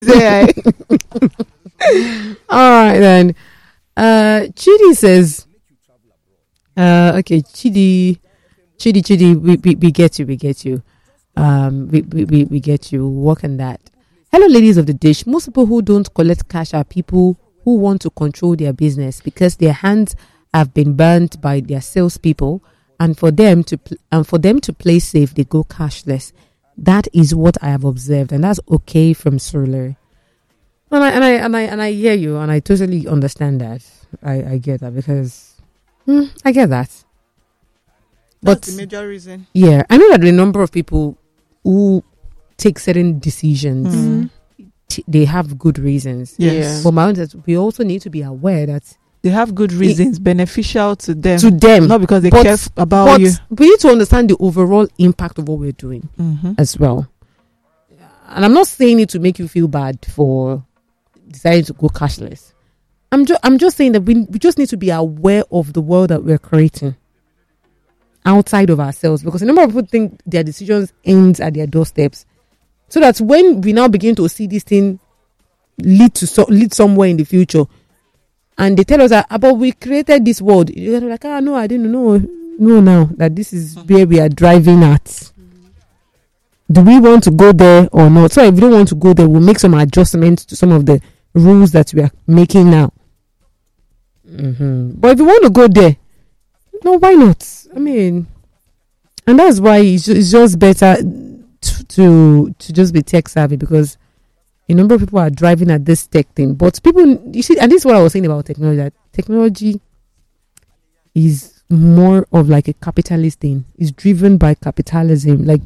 All right then. Chidi says, okay, Chidi, we get you, we get you. We get you. Work on that. Hello, ladies of the dish. Most people who don't collect cash are people who want to control their business because their hands have been burnt by their salespeople, and for them to play safe, they go cashless. That is what I have observed, and that's okay from Surler. And I hear you, and I totally understand that. I get that because I get that. But that's the major reason. Yeah, I know that the number of people who take certain decisions, they have good reasons. Yes. But my own is we also need to be aware that they have good reasons, beneficial to them. Not because they care about you. We need to understand the overall impact of what we're doing as well. And I'm not saying it to make you feel bad for deciding to go cashless. I'm just saying that we just need to be aware of the world that we're creating outside of ourselves, because a number of people think their decisions ends at their doorsteps. So that when we now begin to see this thing lead somewhere in the future, and they tell us that, but we created this world, you're like, no, I didn't know now that this is where we are driving at. Do we want to go there or not? So if we don't want to go there, we'll make some adjustments to some of the rules that we are making now. But if you want to go there, no, why not? I mean, and that's why it's just better to just be tech savvy, because a number of people are driving at this tech thing. But people, you see, and this is what I was saying about technology, that technology is more of like a capitalist thing. It's driven by capitalism. Like,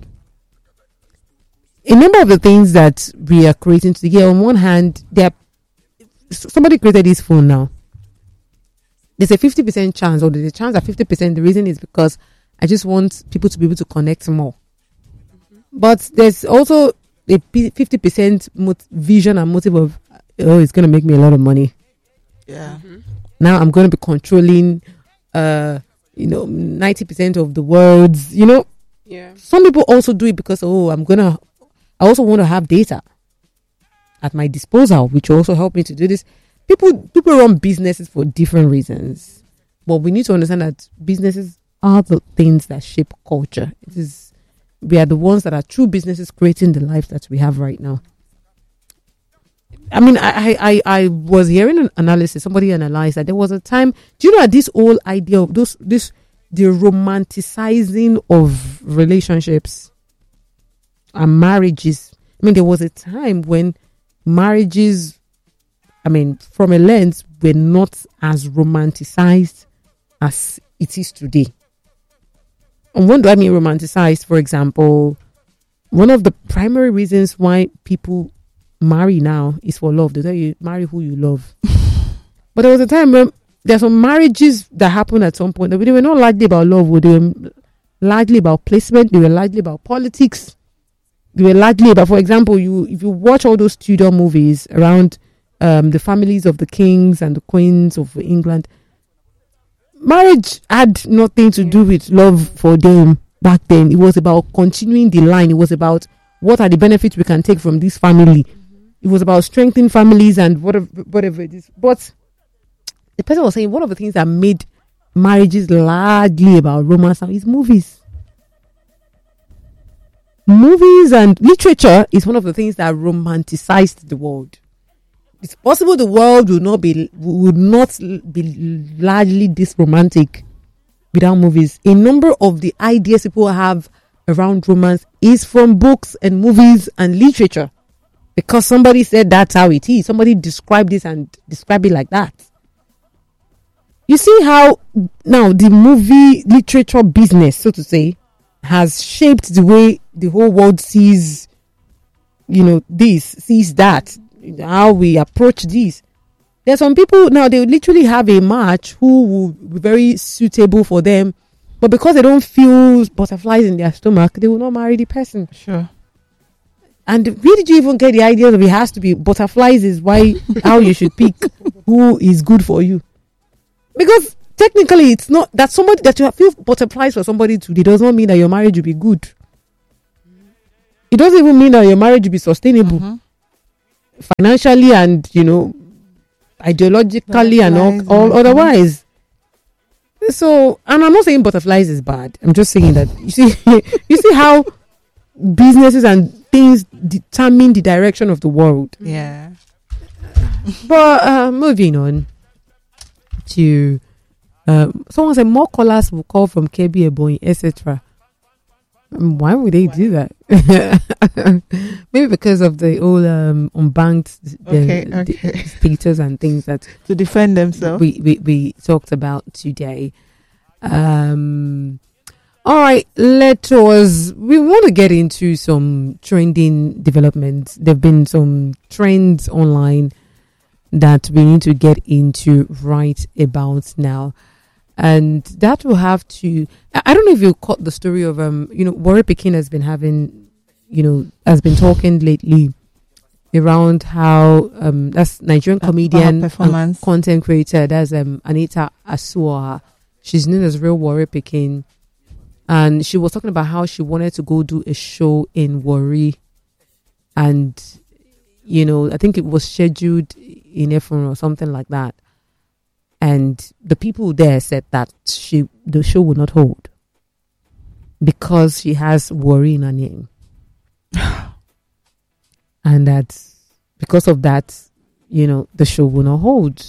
a number of the things that we are creating today, on one hand, somebody created this phone now. There's a 50% chance, or there's a chance that 50%, the reason is because I just want people to be able to connect more. But there's also a 50% vision and motive of, it's going to make me a lot of money. Yeah. Now I'm going to be controlling, 90% of the words, Yeah. Some people also do it because, I also want to have data at my disposal, which will also help me to do this. People run businesses for different reasons, but we need to understand that businesses are the things that shape culture. We are the ones that are true businesses creating the life that we have right now. I mean, I was hearing an analysis. Somebody analyzed that there was a time. Do you know that this whole idea of the romanticizing of relationships and marriages? I mean, there was a time when marriages, from a lens, were not as romanticized as it is today. And what do I mean romanticized? For example, one of the primary reasons why people marry now is for love. They tell you, marry who you love. But there was a time when there are some marriages that happened at some point. They were not largely about love. They were largely about placement. They were largely about politics. They were largely about, for example, if you watch all those Tudor movies around the families of the kings and the queens of England, marriage had nothing to do with love for them back then. It was about continuing the line. It was about what are the benefits we can take from this family. It was about strengthening families and whatever it is. But the person was saying one of the things that made marriages largely about romance is movies. Movies and literature is one of the things that romanticized the world. It's possible the world would not be largely this romantic without movies. A number of the ideas people have around romance is from books and movies and literature, because somebody said that's how it is. Somebody described this and described it like that. You see how now the movie literature business, so to say, has shaped the way the whole world sees, sees that, how we approach this. There's some people now, they literally have a match who will be very suitable for them, but because they don't feel butterflies in their stomach, they will not marry the person. Sure. And where did you even get the idea that it has to be butterflies is how you should pick who is good for you? Because technically it's not that somebody that you feel butterflies for somebody today does not mean that your marriage will be good. It doesn't even mean that your marriage will be sustainable. financially and, ideologically and all otherwise. So, and I'm not saying butterflies is bad. I'm just saying that you see how businesses and things determine the direction of the world. Yeah. But moving on to someone said more callers will call from KB Ebonyi, etc. Why would they do that? Maybe because of the old unbanked status and things that to defend themselves. We talked about today. All right, we want to get into some trending developments. There've been some trends online that we need to get into right about now. And that will have to, I don't know if you caught the story of, Warri Pikin has been having, has been talking lately around how, that's Nigerian comedian and content creator, that's Anita Asuoha. She's known as Real Warri Pikin. And she was talking about how she wanted to go do a show in Warri. And, I think it was scheduled in Efron or something like that. And the people there said that the show would not hold because she has Warri in her name. And that because of that, the show will not hold.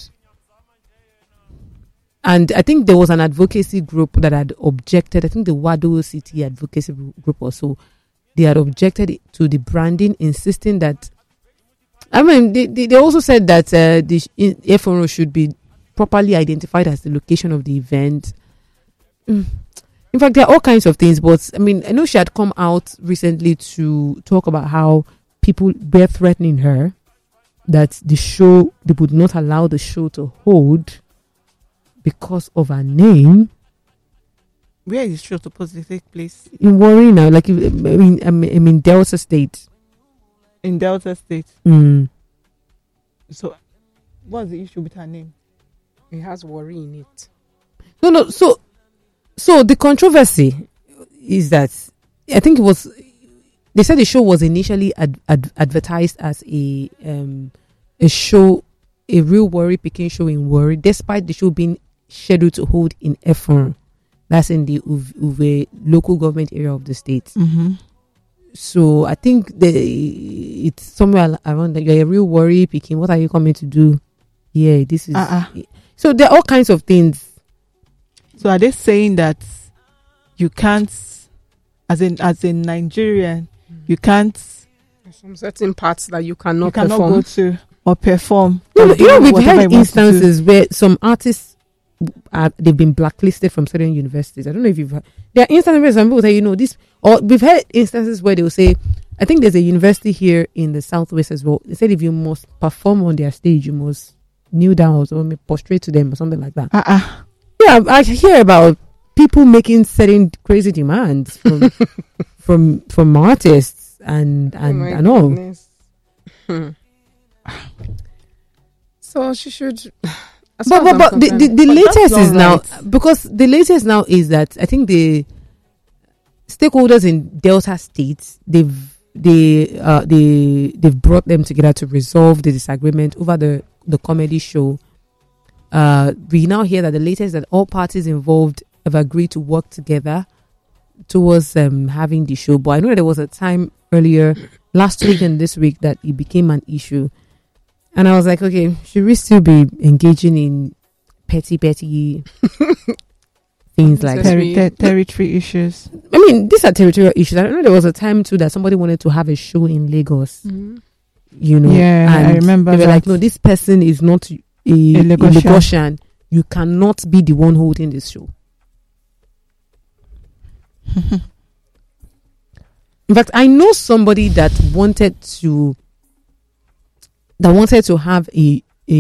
And I think there was an advocacy group that had objected. I think the Wado City advocacy group or so, they had objected to the branding, insisting that, they also said that the Efron should be properly identified as the location of the event. In fact, there are all kinds of things, but I know she had come out recently to talk about how people were threatening her that they would not allow the show to hold because of her name. Where is the show supposed to take place? In Warri now, in Delta State. In Delta State. So, what's the issue with her name? It has Warri in it. No. So the controversy is that I think they said the show was initially advertised as a show, a Real Warri Pikin show in Warri, despite the show being scheduled to hold in Efron. That's in the Uve local government area of the state. Mm-hmm. So I think it's somewhere around that. You're a Real Warri Pikin. What are you coming to do? Yeah, this is. So there are all kinds of things. So are they saying that you can't, as in Nigerian, you can't? There's some certain parts that you cannot go to or perform. We've had instances where some artists they've been blacklisted from certain universities. I don't know if you've heard. There are instances where some people say, this, or we've had instances where they'll say, I think there's a university here in the Southwest as well. They said if you must perform on their stage, you must kneel down or something, prostrate to them or something like that. Yeah, I hear about people making certain crazy demands from artists and all. So she should. But the latest is now, because the latest now is that I think the stakeholders in Delta State they've brought them together to resolve the disagreement over the comedy show. We now hear that the latest that all parties involved have agreed to work together towards having the show. But I know that there was a time earlier last week and this week that it became an issue. And I was like, okay, should we still be engaging in petty things like territory issues? These are territorial issues. I don't know, there was a time too that somebody wanted to have a show in Lagos. Mm-hmm. Yeah, and I remember they were like, no, this person is not a Lagosian. You cannot be the one holding this show. In fact, I know somebody that wanted to have an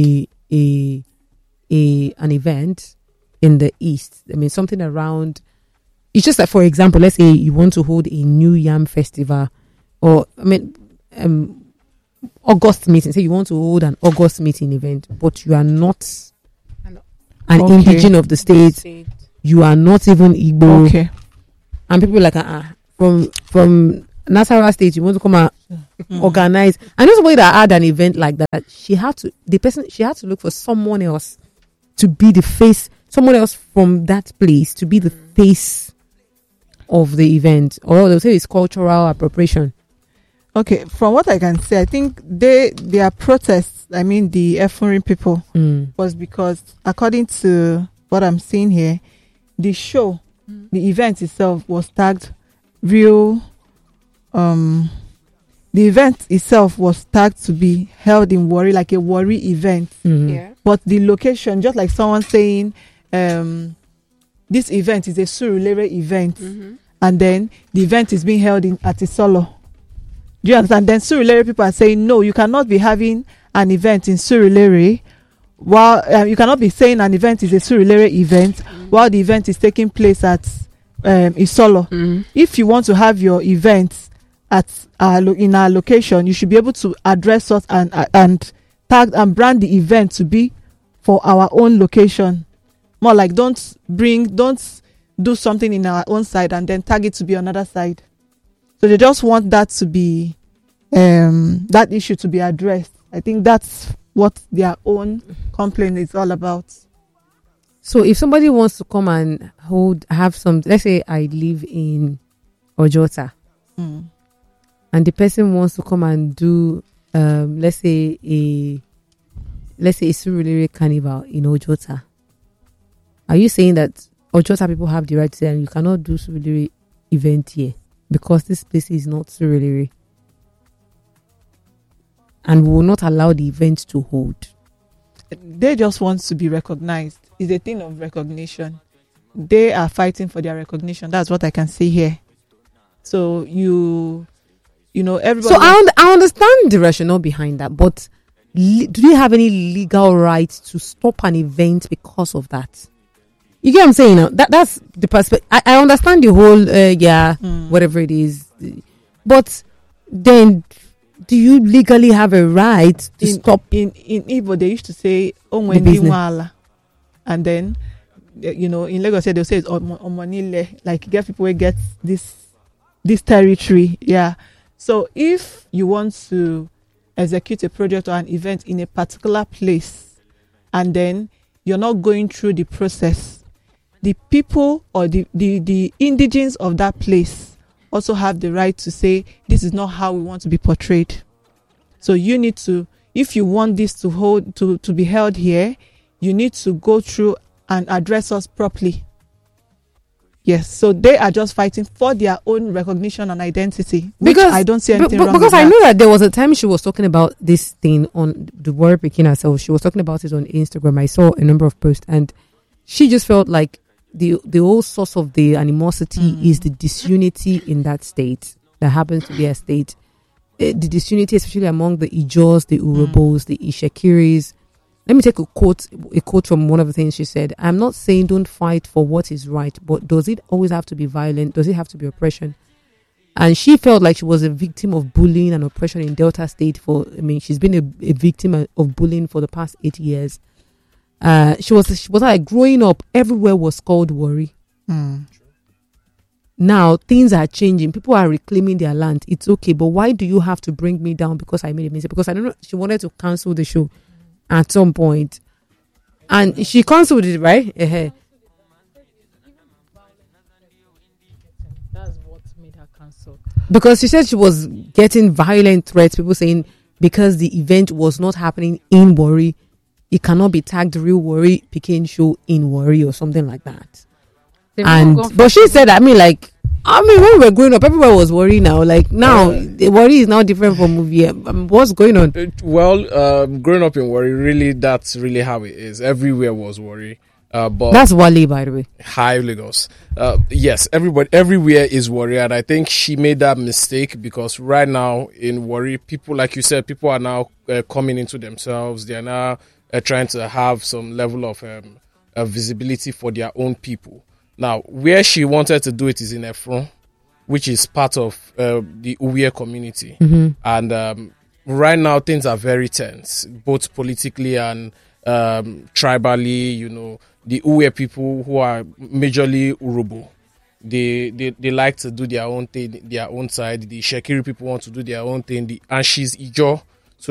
event in the East. Something around. It's just like, for example, let's say you want to hold a New Yam festival, or August meeting. Say you want to hold an August meeting event, but you are not an indigenous of the state. You are not even Igbo. Okay. And people are like, from Nasarawa State, you want to come and organize. And just somebody that had an event like that, she had to look for someone else to be the face, someone else from that place to be the face of the event. Or they'll say it's cultural appropriation. Okay, from what I can say, I think their protests, I mean the Efurin people, was because according to what I'm seeing here, the show, the event itself was tagged real. The event itself was tagged to be held in Warri, like a Warri event. Yeah. But the location, just like someone saying, this event is a Surulere event, and then the event is being held at Isolo. Do you understand? Then Surulere people are saying, no, you cannot be having an event in Surulere, while you cannot be saying an event is a Surulere event while the event is taking place at Isolo. If you want to have your event at in our location, you should be able to address us and tag and brand the event to be for our own location. More like don't do something in our own side and then tag it to be another side. So they just want that to be that issue to be addressed. I think that's what their own complaint is all about. So if somebody wants to come and have some, let's say I live in Ojota, and the person wants to come and do, let's say a Surulere carnival in Ojota, are you saying that Ojota people have the right to say, and you cannot do Surulere event here because this place is not Surulere, and we will not allow the event to hold? They just want to be recognized. It's a thing of recognition. They are fighting for their recognition. That's what I can see here. So you know, everybody. So I understand the rationale behind that, but do they have any legal right to stop an event because of that? You get what I'm saying? Now that's the perspective. I understand the whole whatever it is, but then do you legally have a right to stop? In Igbo, they used to say "Onwendi Nwala," and then in Lagos they'll say it's Omonile, like get people who get this territory. Yeah. So if you want to execute a project or an event in a particular place, and then you're not going through the process, the people or the indigenes of that place also have the right to say, this is not how we want to be portrayed. So you need to, if you want this to be held here, you need to go through and address us properly. Yes, so they are just fighting for their own recognition and identity, which I don't see anything wrong with. Because I know that there was a time she was talking about this thing on the Warri Pikin herself. She was talking about it on Instagram. I saw a number of posts, and she just felt like the whole source of the animosity is the disunity in that state that happens to be a state. The disunity, especially among the Ijos, the Urobos, the Ishekiris. Let me take a quote from one of the things she said. I'm not saying don't fight for what is right, but does it always have to be violent? Does it have to be oppression? And she felt like she was a victim of bullying and oppression in Delta State she's been a victim of bullying for the past 8 years. She was like, growing up, everywhere was called Warri. Now things are changing. People are reclaiming their land. It's okay, but why do you have to bring me down because I made a mistake? Because I don't know. She wanted to cancel the show at some point, and she cancelled it, right? That's what made her cancel. Because she said she was getting violent threats. People saying because the event was not happening in Warri, it cannot be tagged Real Warri Pikin Show in Warri or something like that. But she said, when we were growing up, everywhere was Warri now. Like now, Warri is now different from movie. What's going on? Growing up in Warri, really, that's really how it is. Everywhere was Warri. But that's Wale, by the way. Hi, Lagos. Yes, everywhere is Warri, and I think she made that mistake because right now in Warri, people, like you said, people are now coming into themselves. They are now trying to have some level of visibility for their own people. Now, where she wanted to do it is in Efron, which is part of the Uwe community. And right now, things are very tense, both politically and tribally. The Uwe people who are majorly Urobo, they like to do their own thing, their own side. The Shekiri people want to do their own thing, and she's Ijo, so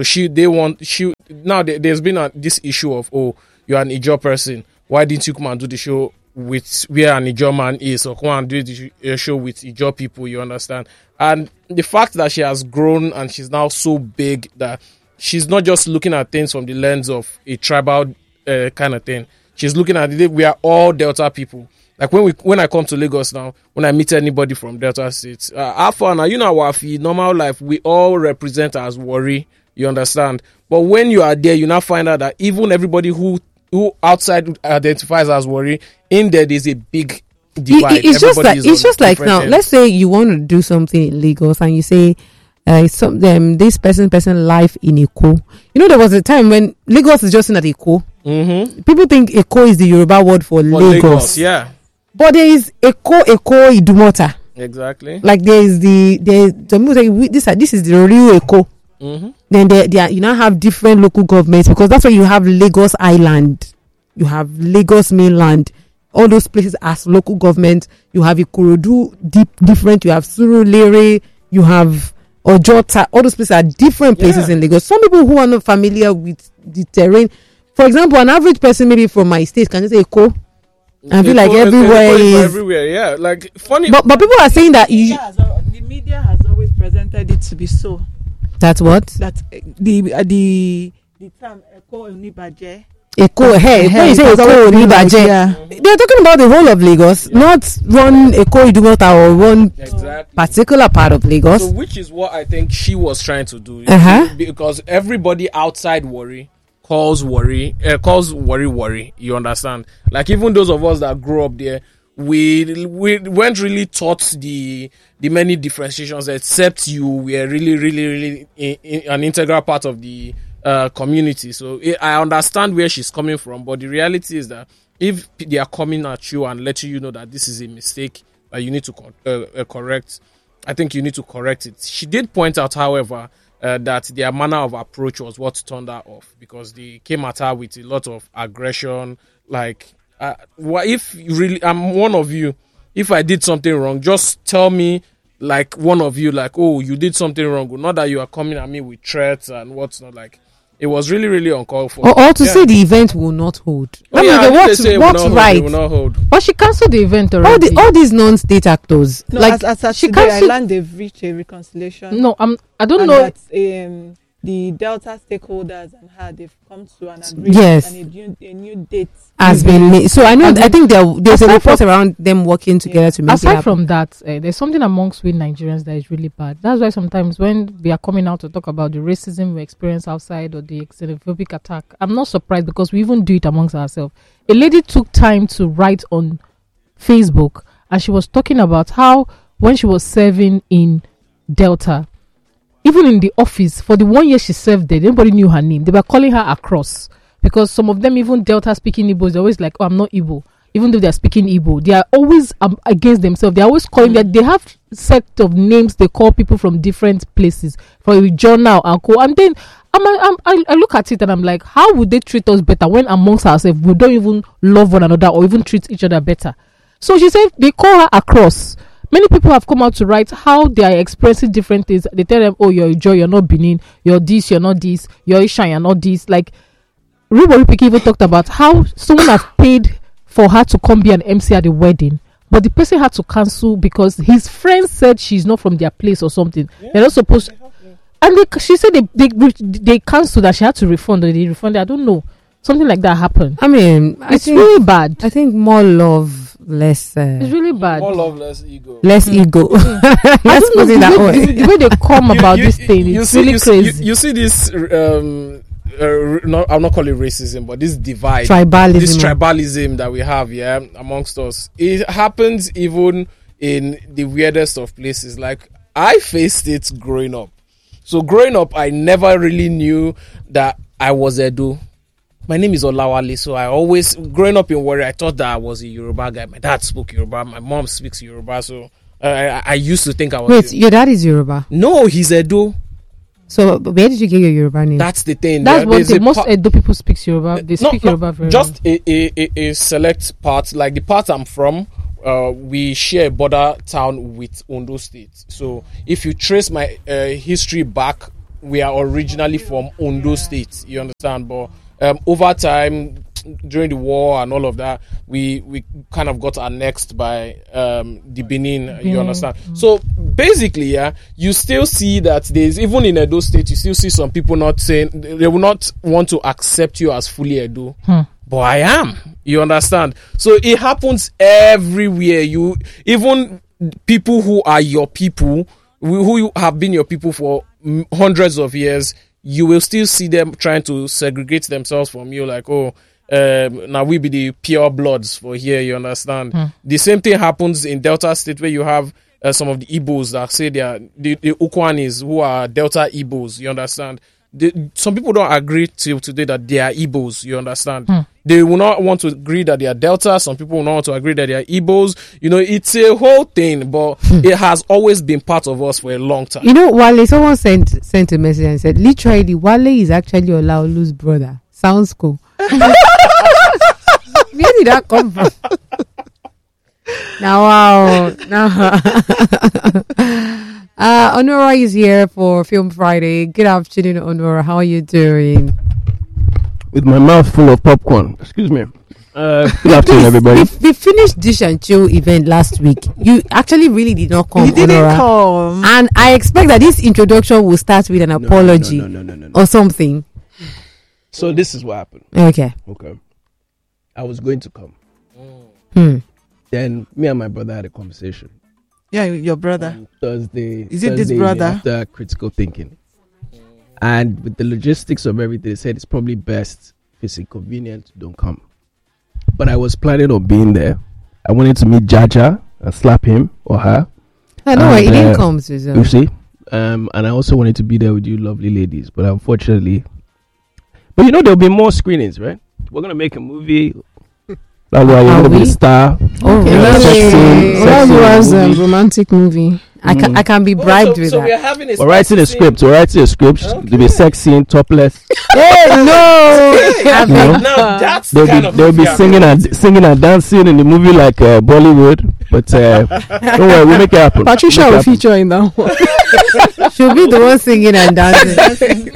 there's been this issue of, oh, you're an Ijo person, why didn't you come and do the show with where an Ijo man is, or come and do the show with Ijo people, you understand? And the fact that she has grown and she's now so big that she's not just looking at things from the lens of a tribal kind of thing. She's looking at it, we are all Delta people. Like when I come to Lagos now, when I meet anybody from Delta States, Alpha now, Wafi, normal life, we all represent as Warri, you understand? But when you are there, you now find out that even everybody who outside identifies as Warri, in there's a big divide. It's just like now, ends. Let's say you want to do something in Lagos and you say, this person life in Eko. There was a time when Lagos is just in at Eko. Mm-hmm. People think Eko is the Yoruba word for Lagos. Yeah. But there is Eko Idumota. Exactly. Like there's some people say this is the real Eko. Mm-hmm. Then you now have different local governments, because that's why you have Lagos Island, you have Lagos Mainland, all those places as local government. You have Ikorodu different. You have Surulere. You have Ojota. All those places are different places in Lagos. Some people who are not familiar with the terrain, for example, an average person maybe from my state can just say Eko and be like everywhere is everywhere. Yeah, like funny. But people are saying that the media has always presented it to be so. That's what? That the term Eko Onibaje. Eko, when you say Eko Onibaje, they're talking about the whole of Lagos, not one Eko Idumota or one particular part of Lagos. So which is what I think she was trying to do, because everybody outside Warri calls Warri, you understand? Like even those of us that grew up there, we weren't really taught the many differentiations, except you were really an integral part of the community. So I understand where she's coming from, but the reality is that if they are coming at you and letting you know that this is a mistake that you need to correct, I think you need to correct it. She did point out, however, that their manner of approach was what turned her off, because they came at her with a lot of aggression. Like, if you really, I'm one of you, if I did something wrong, just tell me, like one of you, like, oh, you did something wrong. Not that you are coming at me with threats and what's not. Like, it was really uncalled for. Or to say the event will not hold. What's right? Will not hold. But she cancelled the event already. All these non-state actors, no, like as she today, cancelled. Ireland, they've reached a reconciliation. No, I don't and know. That, the Delta stakeholders and her, they've come to an agreement, Yes. and a new date has been made. So I know. I think there's a report around them working together to make it Aside happen. from that, there's something amongst we Nigerians that is really bad. That's why sometimes when we are coming out to talk about the racism we experience outside or the xenophobic attack, I'm not surprised, because we even do it amongst ourselves. A lady took time to write on Facebook, and she was talking about how when she was serving in Delta, even in the office, for the 1 year she served there, nobody knew her name. They were calling her across, because some of them, even Delta speaking Igbo, they're always like, oh, I'm not Igbo. Even though they're speaking Igbo, they are always against themselves. They're always calling that they have set of names they call people from different places, for a journal and co. And then I look at it and I'm like, how would they treat us better when amongst ourselves we don't even love one another or even treat each other better? So she said they call her across. Many people have come out to write how they are expressing different things. They tell them, oh, you're Ijo, you're not Benin, you're this, you're not this, you're Ishan, you're not this. Like, Ribori Piki even talked about how someone has paid for her to come be an MC at the wedding, but the person had to cancel because his friend said she's not from their place or something. Yeah, they're not supposed to. And she said they canceled that she had to refund, or they refunded. I don't know. Something like that happened. I mean, it's really bad. I think more love, less. It's really bad. More love, less ego. Less ego. Let's put it that way. The way they come about this thing, it's really crazy. You see this. I'll not call it racism, but this divide, this tribalism that we have, amongst us. It happens even in the weirdest of places. Like, I faced it growing up. So growing up, I never really knew that I was Edo. My name is Olawale, so I always, growing up in Warri, I thought that I was a Yoruba guy. My dad spoke Yoruba, my mom speaks Yoruba, so I used to think I was. Wait, your dad is Yoruba? No, he's Edo. So where did you get your Yoruba name? That's the thing. That's what the most Edo people speak Yoruba. They speak Yoruba very just well. A select part, like the part I'm from. we share a border town with Ondo State. So if you trace my history back, we are originally from Ondo State. You understand? But over time, during the war and all of that, we kind of got annexed by the Benin. You understand? So basically, yeah, you still see that there's, even in Edo State, you still see some people not saying, they will not want to accept you as fully Edo. But I am. You understand? So it happens everywhere. You, even people who are your people, who have been your people for hundreds of years, you will still see them trying to segregate themselves from you, like, oh, now we be the pure bloods for here. You understand? The same thing happens in Delta State, where you have some of the Igbos that say they are the Ukwanis, who are Delta Igbos. You understand? Some people don't agree till today that they are Igbos. You understand? They will not want to agree that they are Delta. Some people will not want to agree that they are Igbos. You know, it's a whole thing, but it has always been part of us for a long time. You know, Wale, someone sent a message and said, literally, Wale is actually Olaolu's brother. Sounds cool. Where did that come from? Now, wow. Honora is here for Film Friday. Good afternoon, Honora. How are you doing? With my mouth full of popcorn. Excuse me. Good afternoon, everybody. The finished Dish and Chill event last week, you actually really did not come, You didn't Honora. come. And I expect that this introduction will start with an apology No. or something. So this is what happened. Okay. I was going to come. Then me and my brother had a conversation. Yeah, your brother. On Thursday. Is it this Thursday brother? After critical thinking. And with the logistics of everything, they said it's probably best if it's inconvenient, don't come. But I was planning on being there. I wanted to meet Jaja and slap him or her. No, it didn't come, Susan. You see? And I also wanted to be there with you lovely ladies. But unfortunately... But you know, there'll be more screenings, right? We're going to make a movie. That's why you're going to be the star. That was a romantic movie. I can be bribed with so that. we're having a We're writing a script. There'll be sex scene, topless. Hey, no! You know? Now that's the kind of They'll be singing and dancing in the movie like Bollywood. But don't worry, we'll make it happen. Patricia will feature in that one. She'll be the one singing and dancing.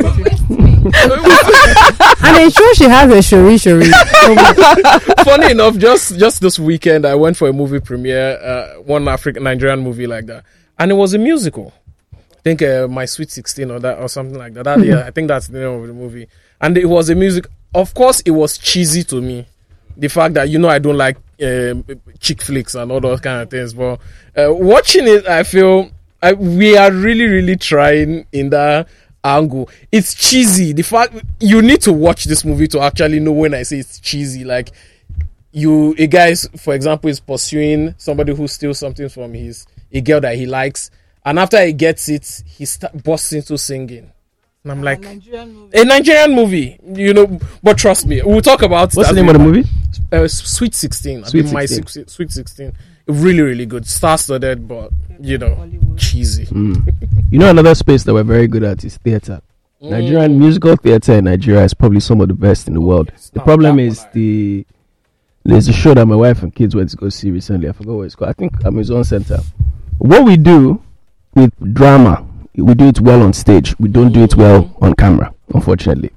And I'm sure she has a shori. Funny enough, just this weekend, I went for a movie premiere, one Nigerian movie like that, and it was a musical. I think My Sweet 16 or something like that. Yeah, I think that's the name of the movie. And it was a music. Of course, it was cheesy to me. The fact that, I don't like chick flicks and all those kind of things, but watching it, I feel we are really, really trying in that angle. It's cheesy. The fact you need to watch this movie to actually know when I say it's cheesy. Like a guy, for example, is pursuing somebody who steals something from a girl that he likes, and after he gets it, he bursts into singing. And I'm like, a Nigerian movie, but trust me, we'll talk about what's the name of the movie? Sweet 16. Sweet 16. Really, really good. Star-studded, but cheesy. Another space that we're very good at is theater. Nigerian musical theater in Nigeria is probably some of the best in the world. The problem is there's a show that my wife and kids went to go see recently. I forgot what it's called. I think Amazon Center. What we do with drama, we do it well on stage. We don't do it well on camera, unfortunately.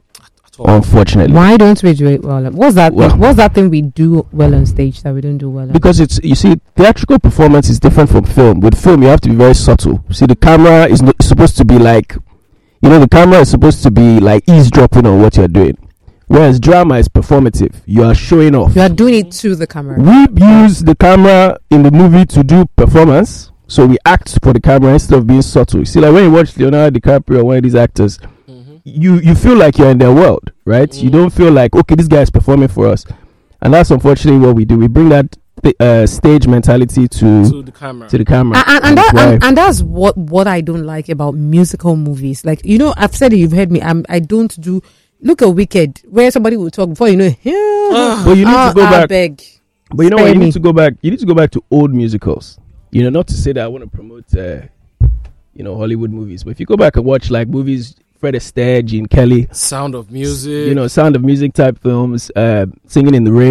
Why don't we do it well? What's that thing we do well on stage that we don't do well on? Because theatrical performance is different from film. With film, you have to be very subtle. See, the camera is supposed to be like, the camera is supposed to be like eavesdropping on what you're doing. Whereas drama is performative. You are showing off. You are doing it to the camera. We use the camera in the movie to do performance. So we act for the camera instead of being subtle. You see, like when you watch Leonardo DiCaprio or one of these actors, you feel like you're in their world, right? You don't feel like, okay, this guy is performing for us. And that's unfortunately what we do. We bring that stage mentality to the camera. And that's what I don't like about musical movies. Like, I've said it, you've heard me. I don't do. Look at Wicked, where somebody will talk before but you need to go back. But you know what? You need to go back. You need to go back to old musicals. Not to say that I want to promote, Hollywood movies. But if you go back and watch like movies, Fred Astaire, Gene Kelly, Sound of Music, Sound of Music type films, Singing in the Rain.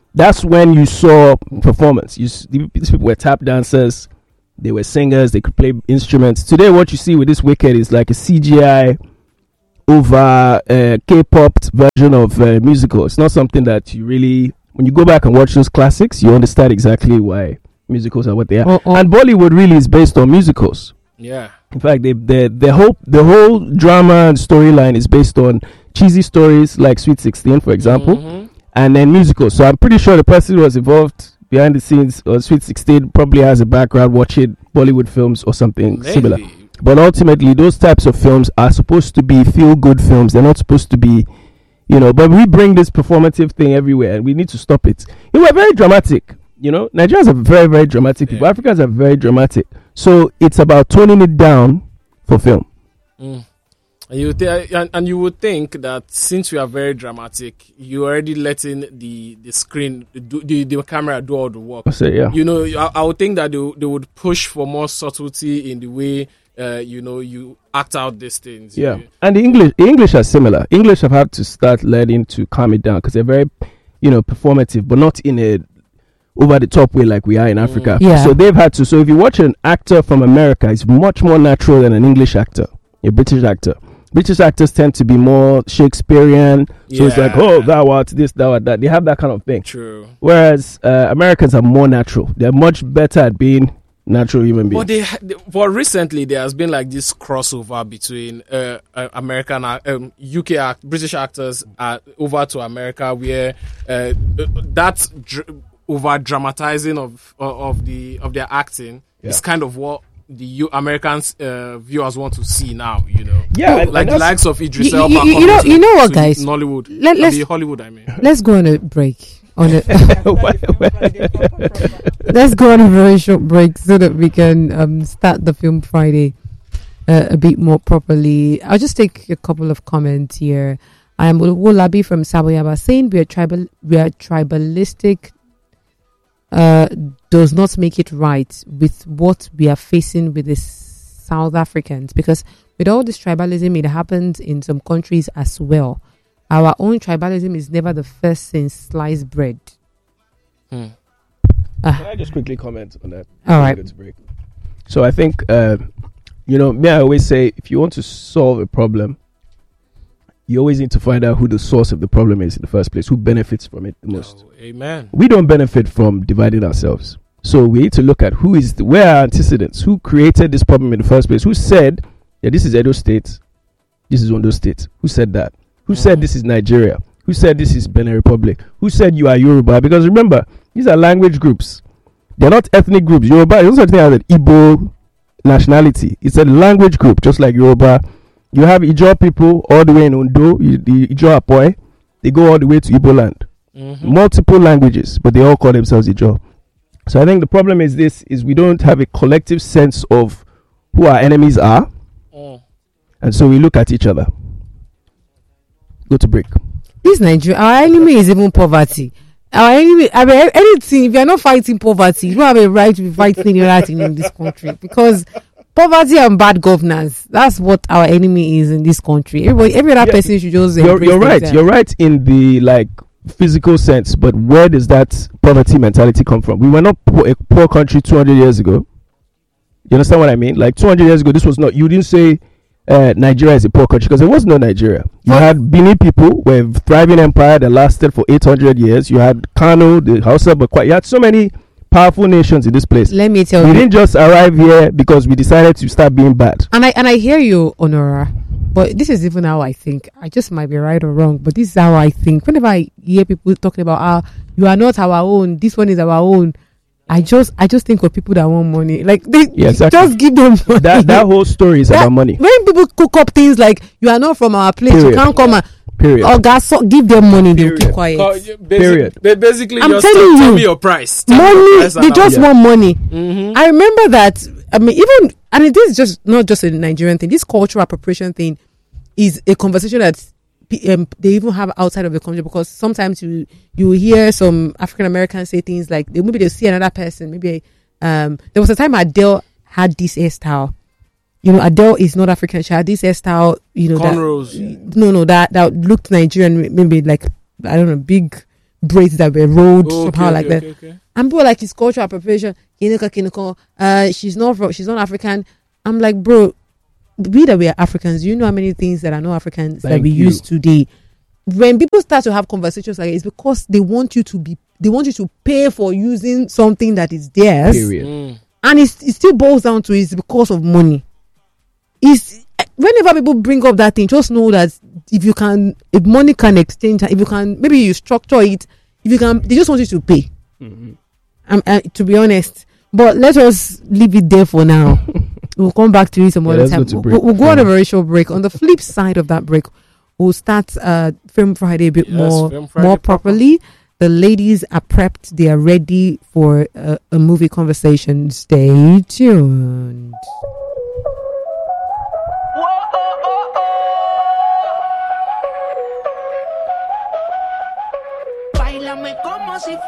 that's when you saw performance. These people were tap dancers, they were singers, they could play instruments. Today, what you see with this Wicked is like a CGI over K-pop version of musical. It's not something that you really, when you go back and watch those classics, you understand exactly why musicals are what they are. And Bollywood really is based on musicals. Yeah. In fact, the whole drama and storyline is based on cheesy stories like Sweet 16, for example, and then musicals. So I'm pretty sure the person who was involved behind the scenes on Sweet 16 probably has a background watching Bollywood films or something similar. But ultimately, those types of films are supposed to be feel-good films. They're not supposed to be, but we bring this performative thing everywhere, and we need to stop it. We're very dramatic. Nigerians are very, very dramatic people. Africans are very dramatic. So it's about toning it down for film. And you would think that since we are very dramatic, you're already letting the screen, the camera do all the work. I would think that they would push for more subtlety in the way, you act out these things. Yeah. And the English are similar. English have had to start learning to calm it down because they're very, performative, but not in a over the top way like we are in Africa. Yeah. So they've had to. So if you watch an actor from America, it's much more natural than an English actor, a British actor. British actors tend to be more Shakespearean. So it's like, oh, thou art this, thou art that. They have that kind of thing. True. Whereas Americans are more natural. They're much better at being natural human beings. But recently there has been like this crossover between American, UK, British actors over to America, where that's over dramatizing of their acting is kind of what the Americans viewers want to see now. Yeah, like the likes of Idris Elba. You know what, guys? Nollywood, let's Hollywood. I mean, let's go on a break. Let's go on a very short break so that we can start the Film Friday a bit more properly. I'll just take a couple of comments here. I am Wolabi from Saboyaba saying we are tribalistic. Does not make it right with what we are facing with the South Africans, because with all this tribalism, it happens in some countries as well. Our own tribalism is never the first since sliced bread. Can I just quickly comment on that? All right. So I think, I always say, if you want to solve a problem, you always need to find out who the source of the problem is in the first place, who benefits from it the most. Amen. We don't benefit from dividing ourselves. So we need to look at where are antecedents, who created this problem in the first place, who said, this is Edo State, this is Ondo State, who said that? Who said this is Nigeria? Who said this is Benin Republic? Who said you are Yoruba? Because remember, these are language groups. They're not ethnic groups. Yoruba is also as an Igbo nationality. It's a language group, just like Yoruba. You have Ijaw people all the way in Ondo, the Ijaw Apoy. They go all the way to Igbo land. Multiple languages, but they all call themselves Ijaw. So I think the problem is we don't have a collective sense of who our enemies are. And so we look at each other. Go to break. This Nigeria, our enemy is even poverty. Our enemy, anything, if you are not fighting poverty, you don't have a right to be fighting anything in this country, because poverty and bad governance, that's what our enemy is in this country. Every other person should just you're right. You're right in the physical sense, but where does that poverty mentality come from? We were not a poor country 200 years ago. You understand what I mean? Like 200 years ago, this was not, you didn't say Nigeria is a poor country, because there was no Nigeria. You had Benin people, were a thriving empire that lasted for 800 years. You had Kano, the Hausa, but you had so many powerful nations in this place. Let me tell you, we didn't just arrive here because we decided to start being bad. And I hear you, Honora, but this is even how I think. I just might be right or wrong, but this is how I think. Whenever I hear people talking about you are not our own, this one is our own, I just think of people that want money. Like exactly. Just give them money. That whole story is about money. When people cook up things like you are not from our place, you can't come and give them money, they'll keep quiet. Basically, I'm telling tell me your price. Money, they just want money. I remember that. I mean, it is just not just a Nigerian thing. This cultural appropriation thing is a conversation that they even have outside of the country, because sometimes you hear some African Americans say things like maybe they'll see another person. Maybe there was a time Adele had this hairstyle. Adele is not African. She had this hairstyle. Cornrows. That looked Nigerian. Maybe like, I don't know, big braids that were rolled Okay, somehow like that. okay. And people were like, it's cultural appropriation. She's not African. I'm like, bro, we that we are Africans, you know how many things that are not Africans that Thank we you. use today. When people start to have conversations like it's because they want you to pay for using something that is theirs. Period. And it still boils down to it's because of money. It's whenever people bring up that thing, just know that if money can exchange, if you can, maybe you structure it. If you can, they just want you to pay. To be honest, but let us leave it there for now. We'll come back to it some other let's time. go to break. We'll go on a very short break. On the flip side of that break, we'll start Film Friday a bit Film Friday more proper. properly. The ladies are prepped. They are ready for a movie conversation. Stay tuned. Báilame como si